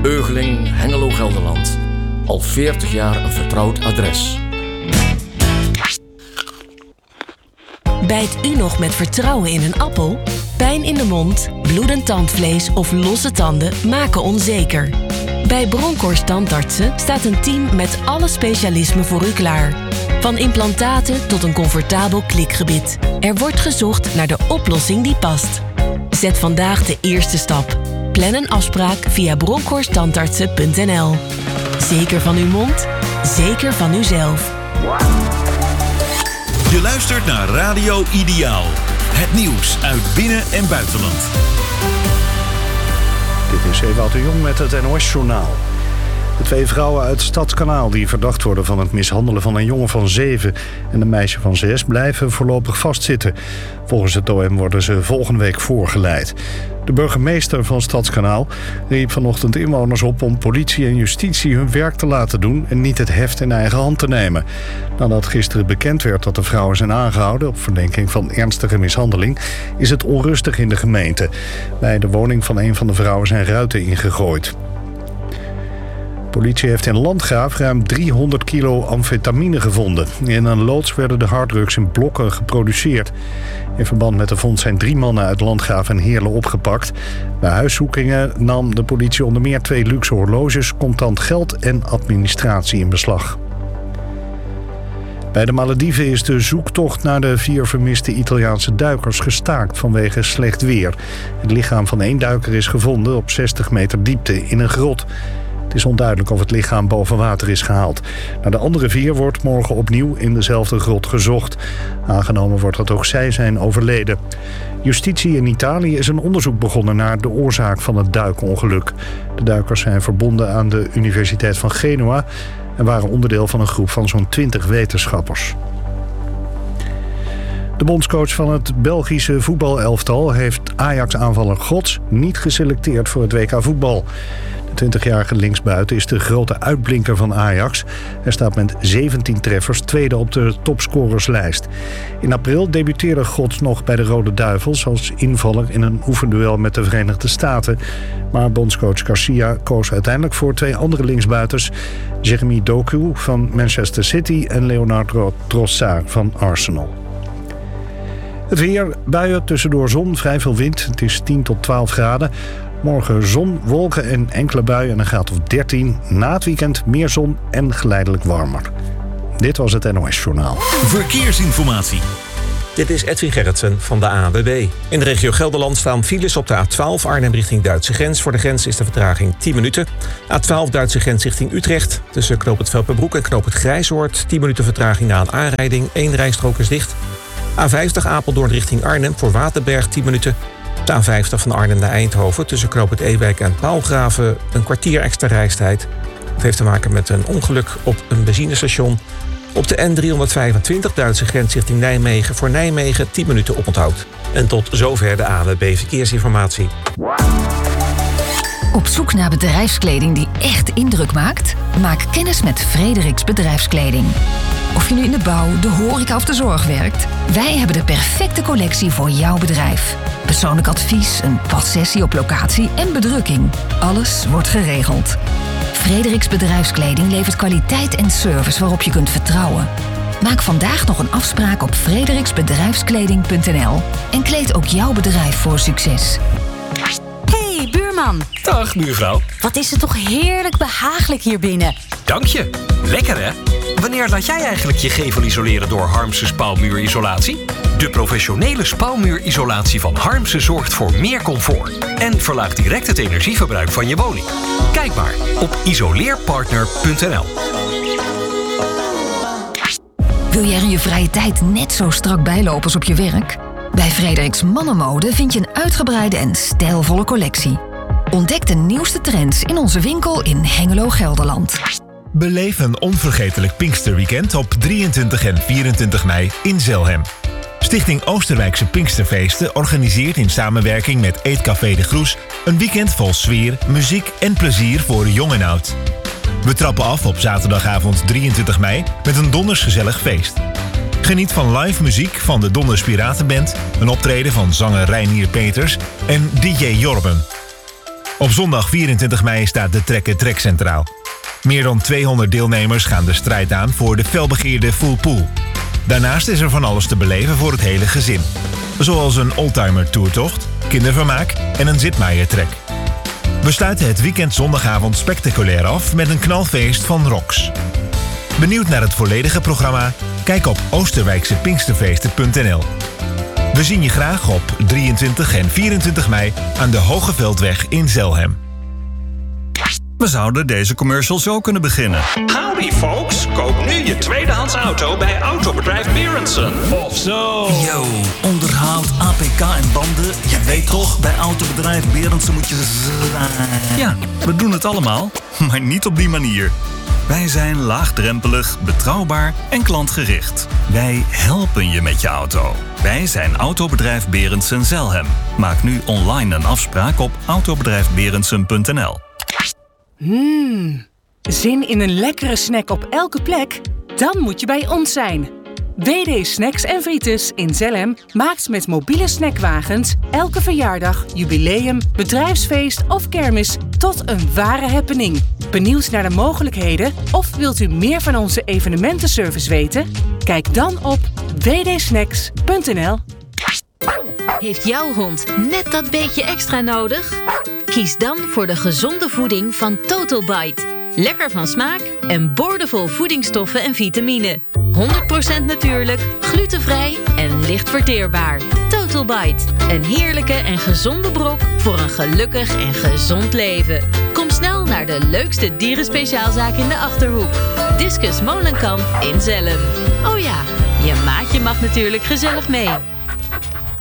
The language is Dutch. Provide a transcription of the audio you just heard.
Eugeling, Hengelo, Gelderland. Al 40 jaar een vertrouwd adres. Bijt u nog met vertrouwen in een appel? Pijn in de mond, bloedend tandvlees of losse tanden maken onzeker. Bij Bronkhorst Tandartsen staat een team met alle specialismen voor u klaar. Van implantaten tot een comfortabel klikgebit. Er wordt gezocht naar de oplossing die past. Zet vandaag de eerste stap. Plan een afspraak via bronkhorsttandartsen.nl. Zeker van uw mond, zeker van uzelf. Je luistert naar Radio Ideaal. Het nieuws uit binnen- en buitenland. Dit is Ewout de Jong met het NOS-journaal. De 2 vrouwen uit Stadskanaal die verdacht worden van het mishandelen van een jongen van 7 en een meisje van 6 blijven voorlopig vastzitten. Volgens het OM worden ze volgende week voorgeleid. De burgemeester van Stadskanaal riep vanochtend inwoners op om politie en justitie hun werk te laten doen en niet het heft in eigen hand te nemen. Nadat gisteren bekend werd dat de vrouwen zijn aangehouden op verdenking van ernstige mishandeling, is het onrustig in de gemeente. Bij de woning van een van de vrouwen zijn ruiten ingegooid. De politie heeft in Landgraaf ruim 300 kilo amfetamine gevonden. In een loods werden de harddrugs in blokken geproduceerd. In verband met de vondst zijn 3 mannen uit Landgraaf en Heerlen opgepakt. Bij huiszoekingen nam de politie onder meer 2 luxe horloges, contant geld en administratie in beslag. Bij de Malediven is de zoektocht naar de 4 vermiste Italiaanse duikers gestaakt vanwege slecht weer. Het lichaam van 1 duiker is gevonden op 60 meter diepte in een grot. Het is onduidelijk of het lichaam boven water is gehaald. Naar de andere 4 wordt morgen opnieuw in dezelfde grot gezocht. Aangenomen wordt dat ook zij zijn overleden. Justitie in Italië is een onderzoek begonnen naar de oorzaak van het duikongeluk. De duikers zijn verbonden aan de Universiteit van Genua en waren onderdeel van een groep van zo'n 20 wetenschappers. De bondscoach van het Belgische voetbalelftal heeft Ajax-aanvaller Gods niet geselecteerd voor het WK voetbal. De 20-jarige linksbuiten is de grote uitblinker van Ajax. Hij staat met 17 treffers tweede op de topscorerslijst. In april debuteerde Gods nog bij de Rode Duivels als invaller in een oefenduel met de Verenigde Staten. Maar bondscoach Garcia koos uiteindelijk voor 2 andere linksbuiters, Jeremy Doku van Manchester City en Leonardo Trossard van Arsenal. Het weer, buien, tussendoor zon, vrij veel wind. Het is 10 tot 12 graden. Morgen zon, wolken en enkele buien en een graad of 13. Na het weekend meer zon en geleidelijk warmer. Dit was het NOS-journaal. Verkeersinformatie. Dit is Edwin Gerritsen van de ANWB. In de regio Gelderland staan files op de A12 Arnhem richting Duitse grens. Voor de grens is de vertraging 10 minuten. A12 Duitse grens richting Utrecht. Tussen knoop het Velperbroek en knoop het Grijzoord. 10 minuten vertraging na een aanrijding. 1 rijstrook is dicht. A50 Apeldoorn richting Arnhem voor Waterberg 10 minuten. De A50 van Arnhem naar Eindhoven tussen knoop het Ewijk en Paalgraven een kwartier extra reistijd. Het heeft te maken met een ongeluk op een benzinestation. Op de N325 Duitse grens richting Nijmegen voor Nijmegen 10 minuten oponthoud. En tot zover de ANWB Verkeersinformatie. Op zoek naar bedrijfskleding die echt indruk maakt? Maak kennis met Frederiks Bedrijfskleding. Of je nu in de bouw, de horeca of de zorg werkt, wij hebben de perfecte collectie voor jouw bedrijf. Persoonlijk advies, een padsessie op locatie en bedrukking. Alles wordt geregeld. Frederiks Bedrijfskleding levert kwaliteit en service waarop je kunt vertrouwen. Maak vandaag nog een afspraak op frederiksbedrijfskleding.nl en kleed ook jouw bedrijf voor succes. Hey, buurman. Dag, buurvrouw. Wat is het toch heerlijk behagelijk hier binnen. Dank je. Lekker, hè? Wanneer laat jij eigenlijk je gevel isoleren door Harmsen spouwmuurisolatie? De professionele spouwmuurisolatie van Harmsen zorgt voor meer comfort en verlaagt direct het energieverbruik van je woning. Kijk maar op isoleerpartner.nl. Wil jij er in je vrije tijd net zo strak bijlopen als op je werk? Bij Frederiks Mannenmode vind je een uitgebreide en stijlvolle collectie. Ontdek de nieuwste trends in onze winkel in Hengelo, Gelderland. Beleef een onvergetelijk Pinksterweekend op 23 en 24 mei in Zelhem. Stichting Oosterwijkse Pinksterfeesten organiseert in samenwerking met Eetcafé de Groes een weekend vol sfeer, muziek en plezier voor jong en oud. We trappen af op zaterdagavond 23 mei met een dondersgezellig feest. Geniet van live muziek van de Donders Piratenband, een optreden van zanger Reinier Peters en DJ Jorben. Op zondag 24 mei staat de Trek centraal. Meer dan 200 deelnemers gaan de strijd aan voor de felbegeerde Full Pool. Daarnaast is er van alles te beleven voor het hele gezin. Zoals een oldtimer toertocht, kindervermaak en een zitmaaiertrek. We sluiten het weekend zondagavond spectaculair af met een knalfeest van Rox. Benieuwd naar het volledige programma? Kijk op oosterwijksepinksterfeesten.nl. We zien je graag op 23 en 24 mei aan de Hogeveldweg in Zelhem. We zouden deze commercial zo kunnen beginnen. Howdy folks, koop nu je tweedehands auto bij Autobedrijf Berensen. Of zo. Yo, onderhoud, APK en banden. Je weet toch, bij Autobedrijf Berensen moet je... Ja, we doen het allemaal, maar niet op die manier. Wij zijn laagdrempelig, betrouwbaar en klantgericht. Wij helpen je met je auto. Wij zijn Autobedrijf Berensen Zelhem. Maak nu online een afspraak op autobedrijfberensen.nl. Zin in een lekkere snack op elke plek? Dan moet je bij ons zijn. WD Snacks en Frites in Zelhem maakt met mobiele snackwagens elke verjaardag, jubileum, bedrijfsfeest of kermis tot een ware happening. Benieuwd naar de mogelijkheden of wilt u meer van onze evenementenservice weten? Kijk dan op wdsnacks.nl. Heeft jouw hond net dat beetje extra nodig? Kies dan voor de gezonde voeding van Total Bite. Lekker van smaak en boordevol voedingsstoffen en vitamine. 100% natuurlijk, glutenvrij en licht verteerbaar. Total Bite. Een heerlijke en gezonde brok voor een gelukkig en gezond leven. Kom snel naar de leukste dierenspeciaalzaak in de Achterhoek. Discus Molenkamp in Zelhem. Oh ja, je maatje mag natuurlijk gezellig mee.